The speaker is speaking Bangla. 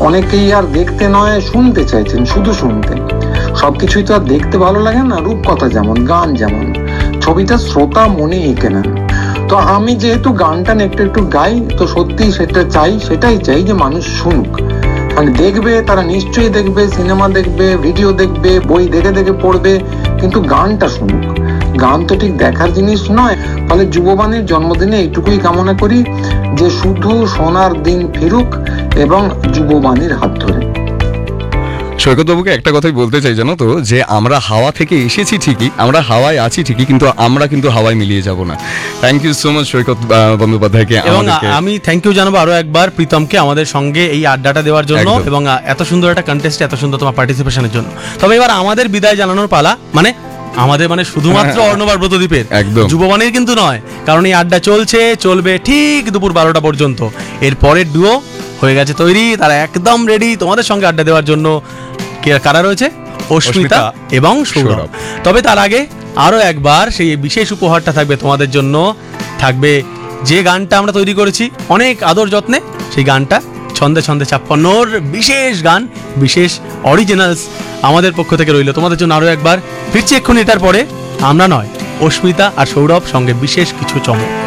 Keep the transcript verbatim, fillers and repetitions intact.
অনেকেই আর দেখতে নয় শুনতে চাইছেন, শুধু শুনতে। সবকিছুই তো আর দেখতে ভালো লাগে না, রূপকথা যেমন, গান যেমন, ছবিটা শ্রোতা মনে এঁকে নেন। তো আমি যেহেতু গানটা একটু একটু গাই, তো সত্যি সেটা চাই, সেটাই চাই যে মানুষ শুনুক। মানে দেখবে, তারা নিশ্চয়ই দেখবে, সিনেমা দেখবে, ভিডিও দেখবে, বই দেখে দেখে পড়বে, কিন্তু গানটা শুনুক। গান তো ঠিক দেখার জিনিস নয়। ফলে যুববাণীর জন্মদিনে এইটুকুই কামনা করি যে শুধু সোনার দিন ফিরুক এবং যুববাণীর হাত ধরে। সৈকতবাবুকে একটা কথাই বলতে চাই, জানো তো, যে আমরা হাওয়া থেকে এসেছি ঠিকই, আমরা হাওয়ায় আছি ঠিকই, কিন্তু আমরা কিন্তু হাওয়ায় মিলিয়ে যাব না। থ্যাংক ইউ সো মাচ সৈকত বন্দ্যোপাধ্যায়কে। এবং আমি থ্যাংক ইউ জানাবো আরো একবার প্রীতমকে আমাদের সঙ্গে এই আড্ডাটা দেওয়ার জন্য এবং এত সুন্দর একটা কন্টেস্ট, এত সুন্দর তোমার পার্টিসিপেশনের জন্য। তবে এবার আমাদের বিদায় জানানোর পালা, মানে আমাদের মানে শুধুমাত্র অর্ণব আর ব্রতদীপের, যুববাণীর কিন্তু নয়, কারণ এই আড্ডা চলছে, চলবে ঠিক দুপুর বারোটা পর্যন্ত। এর পরের ডুও হয়ে গেছে তৈরি, তারা একদম রেডি তোমাদের সঙ্গে আড্ডা দেওয়ার জন্য। কারা রয়েছে? অস্মিতা এবং সৌরভ। তবে তার আগে আরো একবার সেই বিশেষ উপহারটা থাকবে তোমাদের জন্য, থাকবে যে গানটা আমরা তৈরি করেছি অনেক আদর যত্নে, সেই গানটা ছন্দে ছন্দে ছাপ্পান্নর বিশেষ গান, বিশেষ অরিজিনালস আমাদের পক্ষ থেকে রইল তোমাদের জন্য আরো একবার। ফিরছি এক্ষুনি এটার পরে, আমরা নয়, অস্মিতা আর সৌরভ সঙ্গে বিশেষ কিছু চমক।